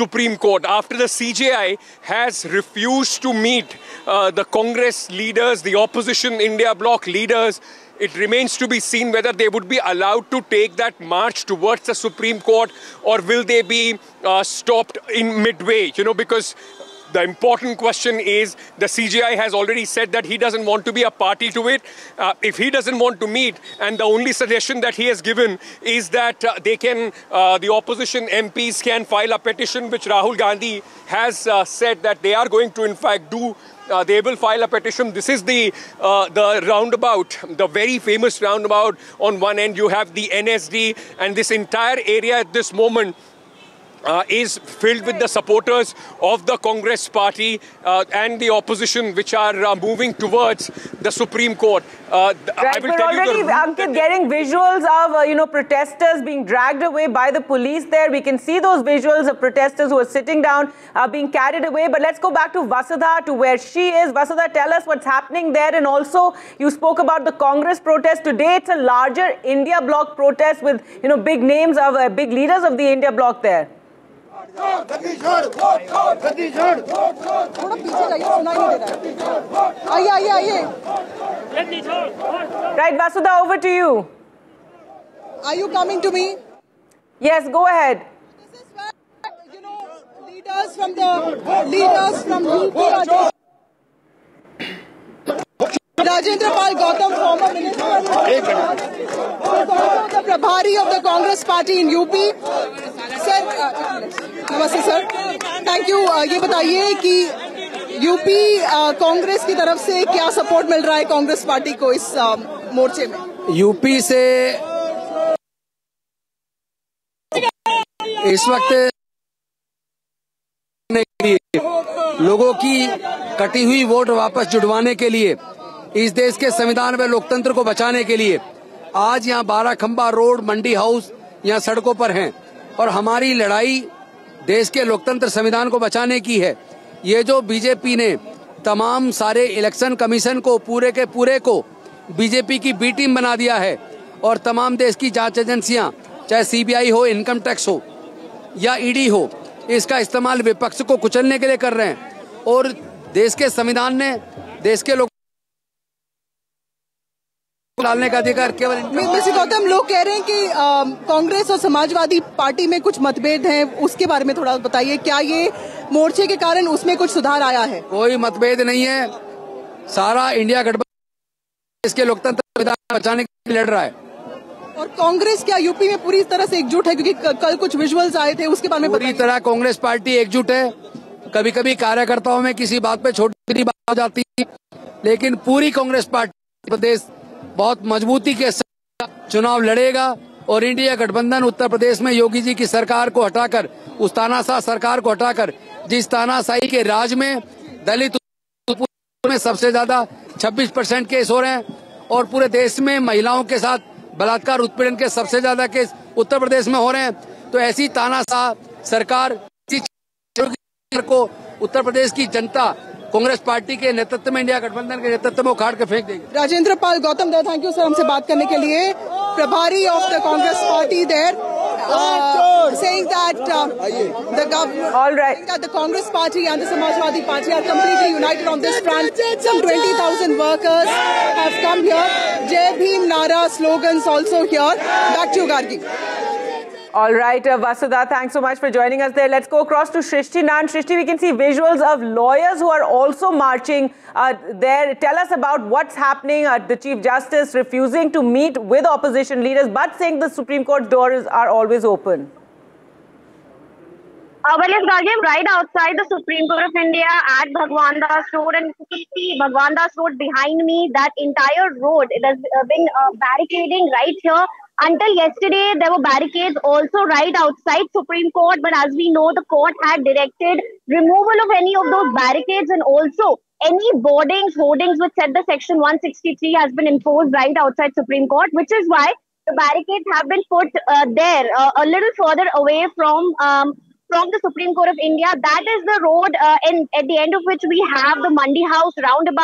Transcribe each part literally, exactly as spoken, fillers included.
Supreme Court. After the C J I has refused to meet uh, the Congress leaders, the opposition India bloc leaders, it remains to be seen whether they would be allowed to take that march towards the Supreme Court, or will they be uh, stopped in midway, you know, because the important question is the C J I has already said that he doesn't want to be a party to it. Uh, if he doesn't want to meet, and the only suggestion that he has given is that uh, they can, uh, the opposition M Ps can file a petition, which Rahul Gandhi has uh, said that they are going to in fact do. Uh, they will file a petition. This is the uh, the roundabout, the very famous roundabout. On one end you have the N S D, and this entire area at this moment Uh, is filled with the supporters of the Congress party uh, and the opposition, which are uh, moving towards the Supreme Court. Uh, right, I will we're tell already, you the Ankit, getting visuals of uh, you know protesters being dragged away by the police there. We can see those visuals of protesters who are sitting down, uh, being carried away. But let's go back to Vasudha, to where she is. Vasudha, tell us what's happening there. And also, you spoke about the Congress protest. Today, it's a larger India bloc protest with you know big names of uh, big leaders of the India bloc there. थोड़ा पीछे जाइए, सुनाई नहीं दे रहा है। आइए आइए आइए। Right, Vasudha, over to you. Are you coming to me? Yes, go ahead. This is where you know leaders from the leaders from U P are. Rajendra Pal Gautam, former minister, the Prabhari of the Congress party in U P. Sir, नमस्ते sir, thank you. ये बताइए कि UP Congress की तरफ से क्या support मिल रहा है कांग्रेस पार्टी को इस मोर्चे में? यूपी से इस वक्त लोगों की कटी हुई वोट वापस जुड़वाने के लिए, इस देश के संविधान व लोकतंत्र को बचाने के लिए आज यहाँ बारह खंबा रोड, मंडी हाउस यहाँ सड़कों पर हैं और हमारी लड़ाई देश के लोकतंत्र संविधान को बचाने की है। ये जो बीजेपी ने तमाम सारे इलेक्शन कमीशन को पूरे के पूरे को बीजेपी की बी टीम बना दिया है और तमाम देश की जांच एजेंसियां, चाहे सीबीआई हो, इनकम टैक्स हो या ईडी हो, इसका इस्तेमाल विपक्ष को कुचलने के लिए कर रहे हैं। और देश के संविधान ने देश के लोग डालने का अधिकार केवल। मिस्टर गौतम, लोग कह रहे हैं कि कांग्रेस और समाजवादी पार्टी में कुछ मतभेद हैं, उसके बारे में थोड़ा बताइए। क्या ये मोर्चे के कारण उसमें कुछ सुधार आया है? कोई मतभेद नहीं है, सारा इंडिया गठबंधन इसके लोकतंत्र संविधान बचाने के लिए लड़ रहा है। और कांग्रेस क्या यूपी में पूरी तरह से एकजुट है? क्योंकि कल कुछ विजुअल्स आए थे, उसके बारे में पूरी तरह कांग्रेस पार्टी एकजुट है। कभी कभी कार्यकर्ताओं में किसी बात पे छोटी बात हो जाती है, लेकिन पूरी कांग्रेस पार्टी प्रदेश बहुत मजबूती के साथ चुनाव लड़ेगा और इंडिया गठबंधन उत्तर प्रदेश में योगी जी की सरकार को हटाकर, उस तानाशाह सरकार को हटाकर, जिस तानाशाही के राज में दलित में सबसे ज्यादा छब्बीस परसेंट केस हो रहे हैं और पूरे देश में महिलाओं के साथ बलात्कार उत्पीड़न के सबसे ज्यादा केस उत्तर प्रदेश में हो रहे हैं, तो ऐसी तानाशाह सरकार को उत्तर प्रदेश की जनता कांग्रेस पार्टी के नेतृत्व में, इंडिया गठबंधन के नेतृत्व में उखाड़ के फेंक देगी। Rajendra Pal Gautam, thank you sir हमसे बात करने के लिए। प्रभारी of the Congress party there saying that uh, the government, all right, that the Congress party and the Samajwadi party are completely united on this front. Some twenty thousand workers have come here. Jai Bhim Nara slogans also here. Back to you, Gargi. All right, uh, Vasudha, thanks so much for joining us there. Let's go across to Shrishti now. Shrishti, we can see visuals of lawyers who are also marching uh, there. Tell us about what's happening. Uh, the Chief Justice refusing to meet with opposition leaders, but saying the Supreme Court doors are always open. Uh, well, yes, Gargi, I'm right outside the Supreme Court of India at Bhagwan Das Road, and you can see Bhagwan Das Road behind me. That entire road, it has uh, been uh, barricading right here. Until yesterday, there were barricades also right outside Supreme Court, but as we know, the court had directed removal of any of those barricades, and also any boardings, hoardings which said the section one sixty-three has been imposed right outside Supreme Court, which is why the barricades have been put uh, there, uh, a little further away from um, from the Supreme Court of India. That is the road uh, in, at the end of which we have the Mandi House roundabout.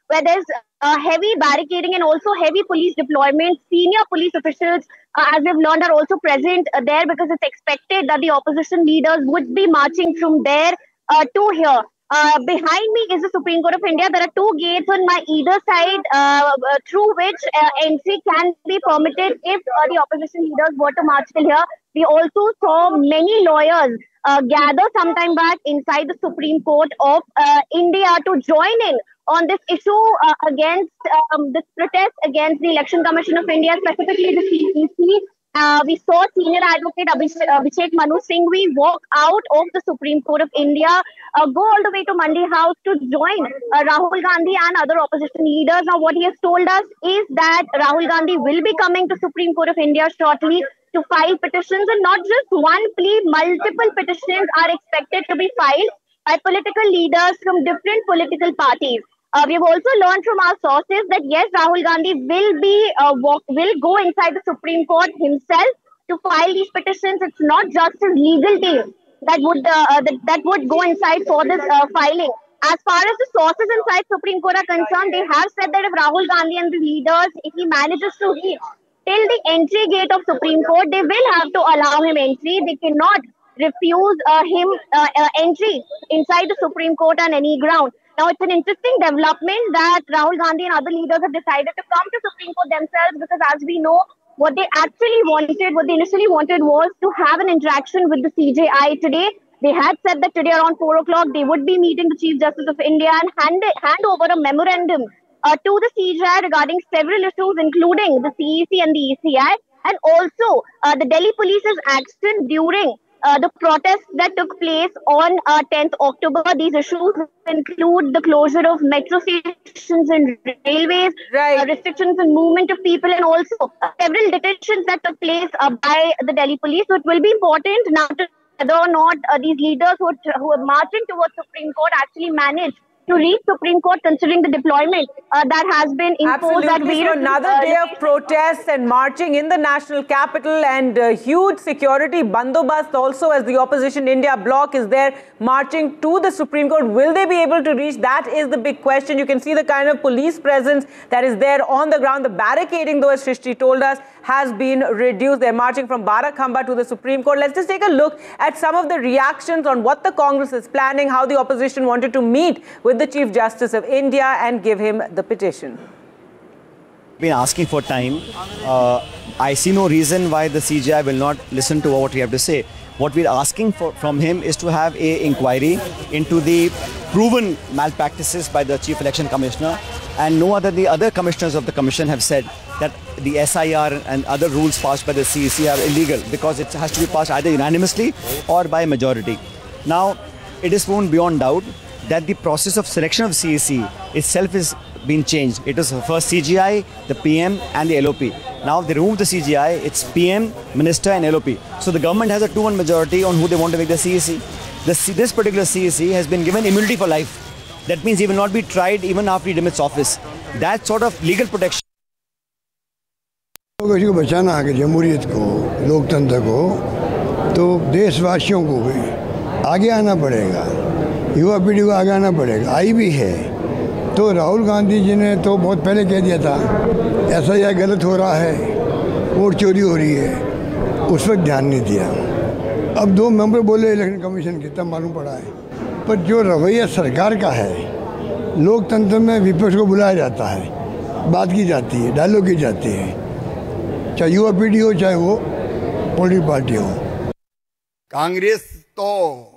where there's uh, heavy barricading and also heavy police deployment. Senior police officials, uh, as we've learned, are also present uh, there because it's expected that the opposition leaders would be marching from there uh, to here. Uh, behind me is the Supreme Court of India. There are two gates on my either side uh, uh, through which uh, entry can be permitted if uh, the opposition leaders were to march till here. We also saw many lawyers uh, gather sometime back inside the Supreme Court of uh, India to join in on this issue uh, against um, this protest against the Election Commission of India, specifically the C E C. Uh, we saw senior advocate Abhishek, Abhishek Manu Singhvi walk out of the Supreme Court of India, uh, go all the way to Mandi House to join uh, Rahul Gandhi and other opposition leaders. Now, what he has told us is that Rahul Gandhi will be coming to Supreme Court of India shortly to file petitions, and not just one plea, multiple petitions are expected to be filed by political leaders from different political parties. Uh, we've also learned from our sources that yes, Rahul Gandhi will be uh, walk, will go inside the Supreme Court himself to file these petitions. It's not just his legal team that would uh, that, that would go inside for this uh, filing. As far as the sources inside Supreme Court are concerned, they have said that if Rahul Gandhi and the leaders, if he manages to reach till the entry gate of Supreme Court, they will have to allow him entry. They cannot refuse uh, him uh, uh, entry inside the Supreme Court on any ground. Now, it's an interesting development that Rahul Gandhi and other leaders have decided to come to Supreme Court themselves, because as we know, what they actually wanted, what they initially wanted was to have an interaction with the C J I today. They had said that today around four o'clock, they would be meeting the Chief Justice of India and hand, hand over a memorandum uh, to the C J I regarding several issues, including the C E C and the E C I, and also uh, the Delhi Police's action during Uh, the protests that took place on uh, tenth October. These issues include the closure of metro stations and railways, right. uh, restrictions in movement of people, and also uh, several detentions that took place uh, by the Delhi police. So it will be important now to whether or not uh, these leaders who, who are marching towards Supreme Court actually manage to reach Supreme Court, considering the deployment uh, that has been imposed. Absolutely. So another uh, day of protests and marching in the national capital, and uh, huge security bandobast also, as the opposition India bloc is there marching to the Supreme Court. Will they be able to reach? That is the big question. You can see the kind of police presence that is there on the ground. The barricading, though, as Shrishti told us, has been reduced. They're marching from Barakhamba to the Supreme Court. Let's just take a look at some of the reactions on what the Congress is planning, how the opposition wanted to meet with the Chief Justice of India and give him the petition. Been asking for time. Uh, I see no reason why the C J I will not listen to what we have to say. What we're asking for from him is to have a inquiry into the proven malpractices by the Chief Election Commissioner, and no other the other commissioners of the commission have said that the S I R and other rules passed by the C E C are illegal, because it has to be passed either unanimously or by majority. Now, it is known beyond doubt that the process of selection of C E C itself is been changed. It was first C G I, the P M and the L O P. Now they removed the C G I, it's P M, Minister and L O P. So the government has a two one majority on who they want to make the C E C. This, this particular C E C has been given immunity for life. That means he will not be tried even after he demits office. That sort of legal protection. अगर इसको बचाना है जमहूरियत को, लोकतंत्र को, तो देशवासियों को भी आगे आना पड़ेगा, युवा पीढ़ी को आगे आना पड़ेगा। आई भी है तो राहुल गांधी जी ने तो बहुत पहले कह दिया था ऐसा यह गलत हो रहा है, वोट चोरी हो रही है, उस वक्त ध्यान नहीं दिया। अब दो मेंबर बोले इलेक्शन कमीशन की, तब मालूम पड़ा है। पर जो रवैया सरकार का है, लोकतंत्र में विपक्ष को बुलाया जाता है, बात की जाती है, डायलॉग की जाती है, चाहे युवा पीढ़ी हो चाहे वो पॉलिटिकल पार्टी हो। कांग्रेस तो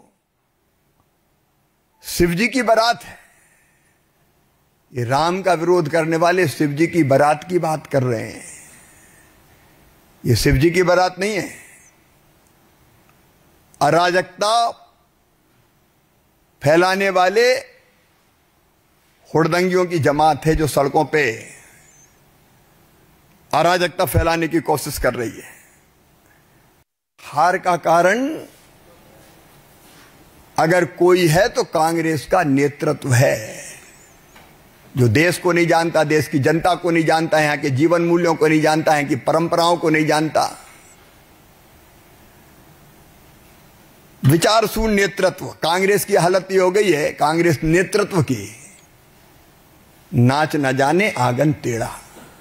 शिव जी की बारात है, ये राम का विरोध करने वाले शिव जी की बारात की बात कर रहे हैं। ये शिव जी की बारात नहीं है। अराजकता फैलाने वाले हुड़दंगियों की जमात है जो सड़कों पे अराजकता फैलाने की कोशिश कर रही है। हार का कारण अगर कोई है तो कांग्रेस का नेतृत्व है, जो देश को नहीं जानता, देश की जनता को नहीं जानता, यहाँ के जीवन मूल्यों को नहीं जानता, यहाँ की परंपराओं को नहीं जानता। विचार शून्य नेतृत्व, कांग्रेस की हालत ये हो गई है, कांग्रेस नेतृत्व की नाच न जाने आंगन टेढ़ा।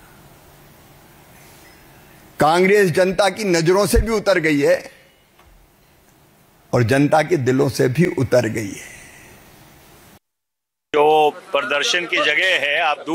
कांग्रेस जनता की नजरों से भी उतर गई है और जनता के दिलों से भी उतर गई है। जो प्रदर्शन की जगह है, आप दूर